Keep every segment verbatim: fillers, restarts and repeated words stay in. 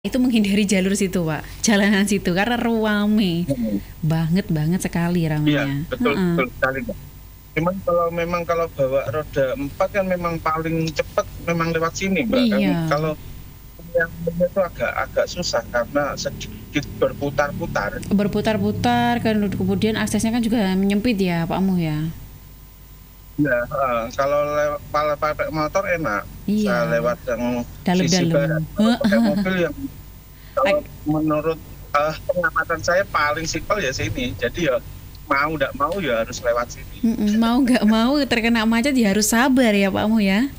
Itu menghindari jalur situ, Pak. Jalanan situ karena rame. Hmm. Banget banget sekali Iya, ramenya. betul Heeh. betul sekali, Mbak. Cuman kalau memang kalau bawa roda empat kan memang paling cepat memang lewat sini, Mbak. Kan Iya. kalau yang lainnya itu agak agak susah karena sedikit berputar-putar. Berputar-putar kan kemudian aksesnya kan juga menyempit ya, Pak Muh ya. Ya, heeh, kalau lewat kalau pakai motor enak. Bisa Iya. lewat yang sisi Dalam-dalam. barat. Kalau pakai Heeh. mobil yang kalau Like menurut uh, pengamatan saya paling simpel ya sini. Jadi ya mau nggak mau ya harus lewat sini. Mm-mm, mau nggak mau terkena macet ya harus sabar ya Pak Muh ya.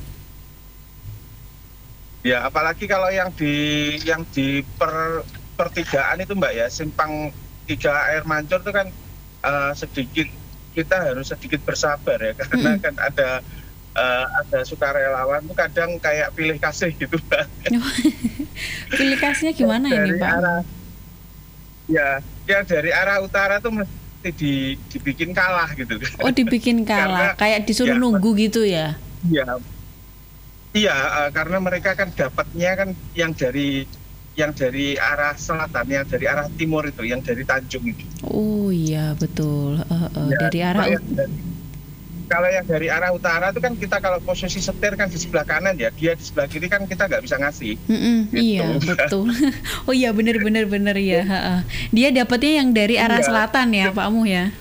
Ya, apalagi kalau yang di yang di per, pertigaan itu Mbak ya, simpang tiga Air Mancur itu kan uh, sedikit kita harus sedikit bersabar ya karena Mm-mm. kan ada uh, ada sukarelawan itu kadang kayak pilih kasih gitu Mbak. Pilih kasihnya gimana ini Dari Pak? arah ya, yang dari arah utara tuh mesti di, dibikin kalah gitu kan. Oh dibikin kalah, Karena kayak disuruh ya, nunggu gitu ya? Iya, iya uh, karena mereka kan dapatnya kan yang dari yang dari arah selatan, yang dari arah timur itu, yang dari Tanjung itu. Oh iya betul. Uh, uh, Ya, dari arah yang dari, kalau yang dari arah utara itu kan kita kalau posisi setir kan di sebelah kanan ya, dia di sebelah kiri kan kita nggak bisa ngasih. Mm-mm, Gitu. Iya betul. Oh iya bener-bener bener ya. Uh, uh. Dia dapatnya yang dari arah Iya. selatan ya Pak Muh ya.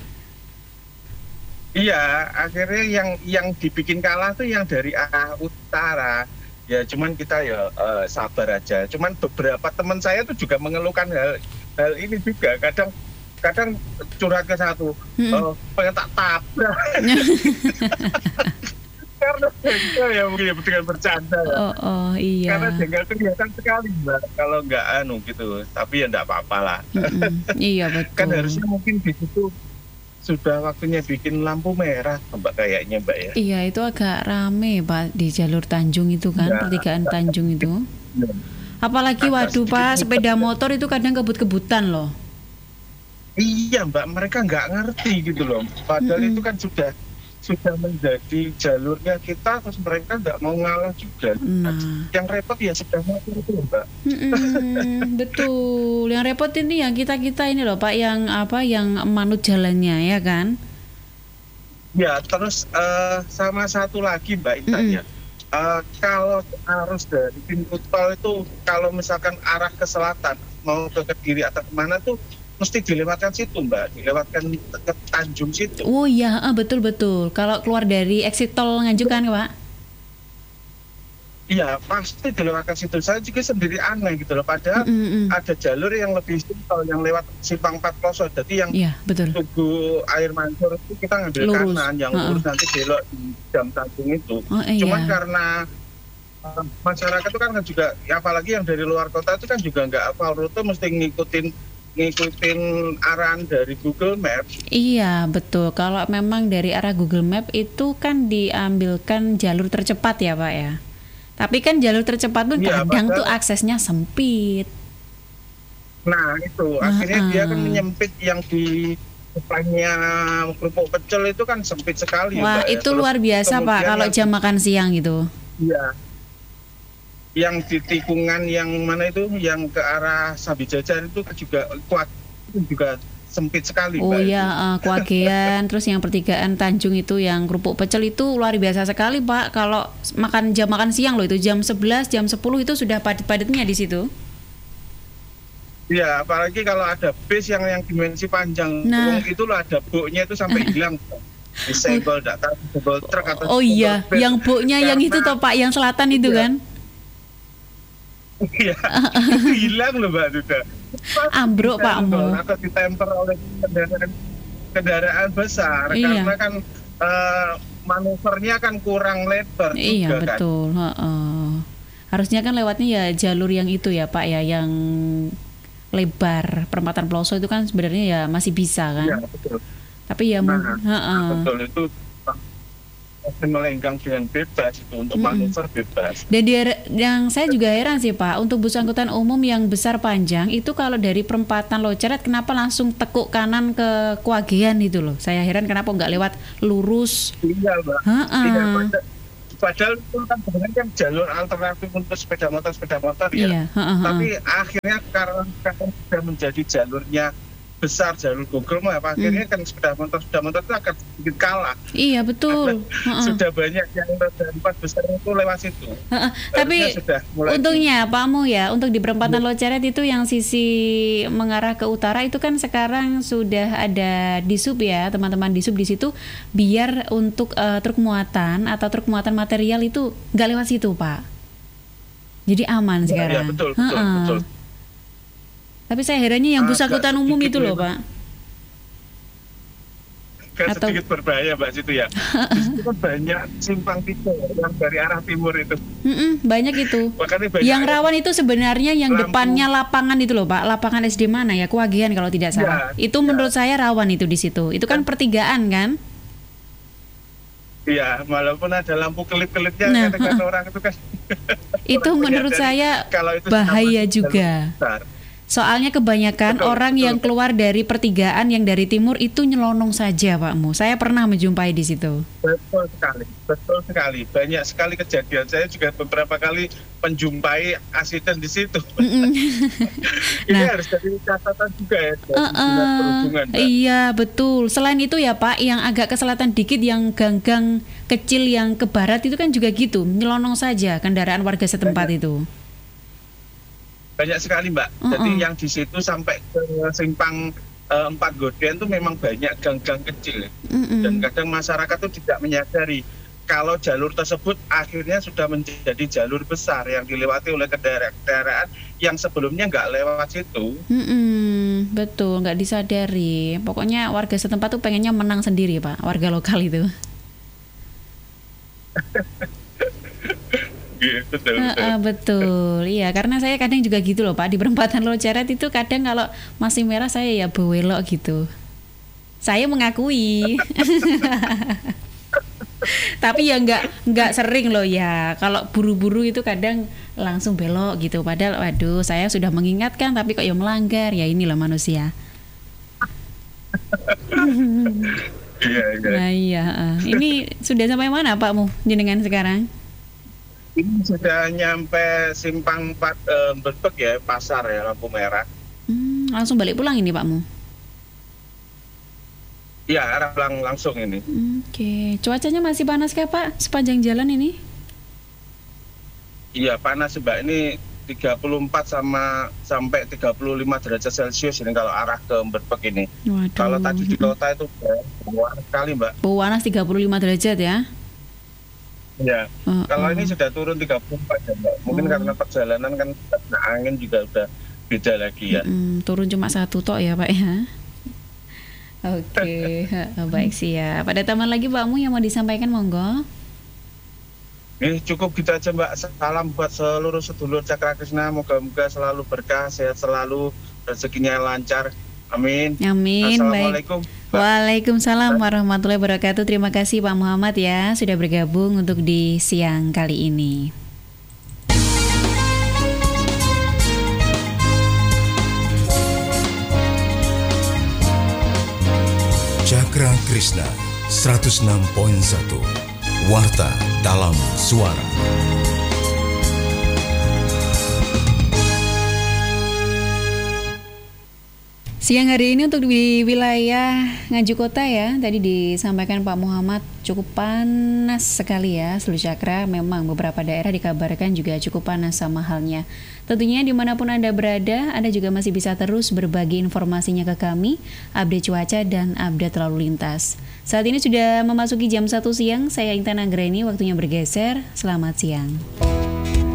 Iya, akhirnya yang yang dibikin kalah tuh yang dari arah utara. Ya cuman kita ya uh, sabar aja. Cuman beberapa teman saya tuh juga mengeluhkan hal hal ini juga. Kadang kadang curhat ke satu, Hmm. uh, pengen tak tabrak. Karena jengkel ya mungkin dengan bercanda ya. Oh, oh iya. Karena jengkel kelihatan sekali Mbak kalau nggak anu gitu. Tapi ya nggak apa-apa lah. Mm-mm, iya betul. Kan harusnya mungkin di situ sudah waktunya bikin lampu merah Mbak kayaknya Mbak ya. Iya itu agak rame Pak di jalur Tanjung itu kan, Ya, pertigaan Tanjung itu. Ya. Apalagi Agak waduh sedikit Pak, muter. sepeda motor itu kadang kebut-kebutan loh. Iya Mbak, mereka nggak ngerti gitu loh. Padahal Mm-mm. itu kan sudah sudah menjadi jalurnya kita, terus mereka nggak mau ngalah juga. Nah, Yang repot ya sepeda motor itu loh, Mbak. mm-mm, betul. Yang repot ini yang kita-kita ini loh Pak, yang apa, yang manut jalannya ya kan? Ya, terus eh, sama satu lagi Mbak Intan Mm-mm. ya. Eh, kalau arus dari pintu tol itu, kalau misalkan arah ke selatan, mau ke Kediri atau kemana tuh, mesti dilewatkan situ Mbak, dilewatkan ke Tanjung situ. Oh iya, ah, betul-betul. Kalau keluar dari exit tol Nganjuk kan Pak? Iya, pasti dilewatkan situ. Saya juga sendiri aneh gitu loh. Padahal Mm-mm. ada jalur yang lebih simpel yang lewat Simpang Empat Ploso. Jadi yang Iya betul. Tugu Air Mancur itu kita ngambil Lurus. kanan, yang Ha-ha. lurus nanti belok di Jam Tanjung itu. Oh iya. Cuman karena uh, masyarakat itu kan juga, ya apalagi yang dari luar kota itu kan juga nggak hafal rute, mesti ngikutin ngikutin arahan dari Google Maps. Iya betul. Kalau memang dari arah Google Map itu kan diambilkan jalur tercepat ya Pak ya. Tapi kan jalur tercepat pun Iya, kadang tuh padahal- aksesnya sempit. Nah itu akhirnya Ha-ha. dia kan menyempit yang di depannya Kerupuk Pecel itu kan sempit sekali. Wah Mbak, ya. itu Terus luar biasa Pak kemudian kalau yang- jam makan siang gitu. Iya. Yang di tikungan yang mana itu, yang ke arah Sabi Jajar itu juga kuat, itu juga sempit sekali Oh Mbak, iya, itu. uh, Kewagean, terus yang pertigaan Tanjung itu yang Kerupuk Pecel itu luar biasa sekali Pak. Kalau makan jam makan siang loh itu jam sebelas, jam sepuluh itu sudah padat-padatnya di situ. Iya, apalagi kalau ada bis yang yang dimensi panjang, Nah. Wong itu loh ada boknya itu sampai hilang. Disenggol, tidak tahu disenggol truk atau Oh iya, disenggol bis. yang boknya yang itu Karena- toh Pak, yang selatan itu Iya. kan. Iya, itu hilang loh Mbak juga. Ambruk, Pak, Mo. Atau ditemper oleh kendaraan kendaraan besar, Iya. karena kan eh, manuvernya kan kurang lebar Iya juga kan. betul. Heeh. Harusnya kan lewatnya ya jalur yang itu ya Pak ya, yang lebar perempatan Peloso itu kan sebenarnya ya masih bisa kan. Iya, betul. Tapi ya Nah, mung- heeh. betul itu melenggang dengan bebas itu untuk Mm-mm. manuver bebas. Dan dia, yang saya juga heran sih Pak, untuk bus angkutan umum yang besar panjang itu kalau dari perempatan Loceret kenapa langsung tekuk kanan ke Kewagean itu loh. Saya heran kenapa nggak lewat lurus. Iya, Mbak. Heeh. Iya, pada- Padahal itu kan sebenarnya kan jalur alternatif untuk sepeda motor sepeda motor ya. Iya, heeh, heeh. Tapi akhirnya karena, karena sudah menjadi jalurnya besar, jalur Google Map, akhirnya kan sepeda motor sepeda motor itu akan sedikit kalah. Iya betul. Heeh. Sudah banyak yang roda empat besar itu lewat situ. Heeh, tapi Harusnya sudah mulai untungnya Pak Mu ya, untuk di perempatan Loceret itu yang sisi mengarah ke utara itu kan sekarang sudah ada disub ya, teman-teman disub di situ, biar untuk eh, truk muatan atau truk muatan material itu nggak lewat situ Pak. Jadi aman Ya, sekarang. ya, betul, betul, Heeh. betul. Tapi saya herannya yang bus Agak angkutan umum sedikit itu loh memang. Pak. Kan Atau- sedikit berbahaya Mbak situ ya. Di situ kan banyak simpang tiga yang dari arah timur itu. Mm-mm, banyak itu. Makanya banyak Yang rawan itu sebenarnya yang lampu. depannya lapangan itu loh Pak, lapangan S D mana ya, Kewagian kalau tidak salah. Ya, Itu ya. menurut saya rawan itu di situ. Itu kan pertigaan kan? Iya, walaupun ada lampu kelip-kelipnya Nah, kadang-kadang orang itu kan Itu orang menurut menyadari saya kalau itu bahaya sama juga. jalur besar. Soalnya kebanyakan Betul, orang betul. yang keluar dari pertigaan yang dari timur itu nyelonong saja Pak Mu. Saya pernah menjumpai di situ. Betul sekali, betul sekali. Banyak sekali kejadian. Saya juga beberapa kali menjumpai asiden di situ. Mm-mm. Ini Nah. harus jadi catatan juga ya dari Uh, dinas uh, perhubungan, Mbak. iya betul. Selain itu ya Pak, yang agak ke selatan dikit, yang gang-gang kecil yang ke barat itu kan juga gitu, nyelonong saja kendaraan warga setempat itu. Banyak sekali Mbak. Uh-uh. Jadi yang di situ sampai ke simpang eh, Empat Goden itu memang banyak gang-gang kecil. Mm-mm. Dan kadang masyarakat itu tidak menyadari kalau jalur tersebut akhirnya sudah menjadi jalur besar yang dilewati oleh kendaraan-kendaraan yang sebelumnya nggak lewat situ. Mm-mm, betul, nggak disadari. Pokoknya warga setempat tuh pengennya menang sendiri Pak, warga lokal itu. Iya, betul, Heeh, betul. betul, iya karena saya kadang juga gitu loh Pak, di perempatan Loceret itu kadang kalau masih merah saya ya bewelok gitu. Saya mengakui. Tapi ya nggak nggak sering loh ya. Kalau buru-buru itu kadang langsung belok gitu. Padahal waduh saya sudah mengingatkan tapi kok ya melanggar. Ya inilah manusia. Iya, iya. Nah iya. eh. Ini sudah sampai mana Pak Mu jenengan sekarang? Ini sudah nyampe simpang Empat eh, Brebek ya, pasar ya, lampu merah. Hmm, langsung balik pulang ini Pak Mu. Iya, arah lang langsung ini. Hmm, Oke, cuacanya masih panas kah Pak sepanjang jalan ini? Iya, panas Mbak. Ini tiga puluh empat sama sampai tiga puluh lima derajat Celcius ini kalau arah ke Brebek ini. Waduh. Kalau tadi di kota itu panas sekali Mbak. Panas tiga puluh lima derajat ya. Iya. Oh, Kalau oh. ini sudah turun tiga puluh empat ya Mbak. Mungkin Oh. karena perjalanan kan nah, angin juga udah beda lagi ya. Mm, turun cuma satu tok ya Pak ya. Oke, ha, baik siap. Ada tambahan lagi Pak Mu yang mau disampaikan monggo? Ini cukup gitu aja Mbak. Salam buat seluruh sedulur Cakra Krishna. Moga-moga selalu berkah, sehat selalu, rezekinya lancar. Amin. Amin. Baik. Assalamualaikum. Mbak. Waalaikumsalam warahmatullahi wabarakatuh. Terima kasih Pak Muhammad ya sudah bergabung untuk di siang kali ini. Cakra Krishna seratus enam koma satu Warta dalam Suara. Siang hari ini untuk di wilayah Nganjuk Kota ya, tadi disampaikan Pak Muhammad cukup panas sekali ya seluruh Cakra. Memang beberapa daerah dikabarkan juga cukup panas sama halnya. Tentunya dimanapun Anda berada, Anda juga masih bisa terus berbagi informasinya ke kami, update cuaca dan update lalu lintas. Saat ini sudah memasuki jam satu siang, saya Intan Anggreni, waktunya bergeser. Selamat siang.